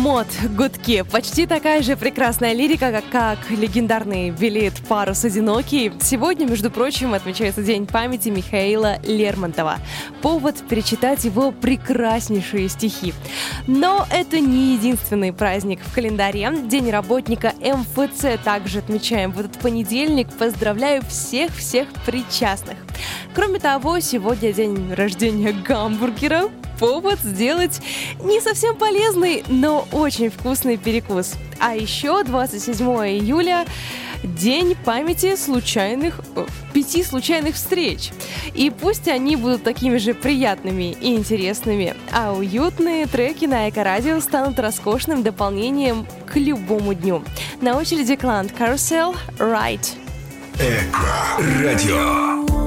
Мод, гудки. Почти такая же прекрасная лирика, как легендарный «Белеет парус одинокий». Сегодня, между прочим, отмечается День памяти Михаила Лермонтова. Повод перечитать его прекраснейшие стихи. Но это не единственный праздник в календаре. День работника МФЦ также отмечаем в этот понедельник. Поздравляю всех причастных. Кроме того, сегодня день рождения гамбургера. Повод сделать не совсем полезный, но очень вкусный перекус. А еще 27 июля День памяти 5 случайных встреч. И пусть они будут такими же приятными и интересными, а уютные треки на Эко-радио станут роскошным дополнением к любому дню. На очереди Клант Carousel, Right. Эко-радио.